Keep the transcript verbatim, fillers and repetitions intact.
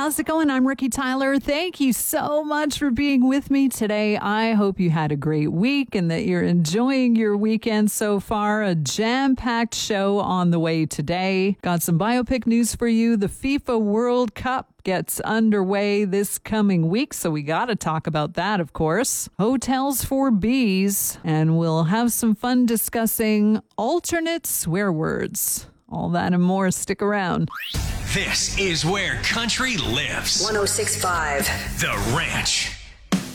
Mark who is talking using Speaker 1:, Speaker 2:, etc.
Speaker 1: how's it going? I'm Ricky Tyler. Thank you so much for being with me today. I hope you had a great week and that you're enjoying your weekend so far. A jam-packed show on the way today. Got some biopic news for you. The FIFA World Cup gets underway this coming week, so we got to talk about that, of course. Hotels for bees, and we'll have some fun discussing alternate swear words. All that and more. Stick around.
Speaker 2: This is where country lives.
Speaker 3: one oh six point five
Speaker 2: The Ranch.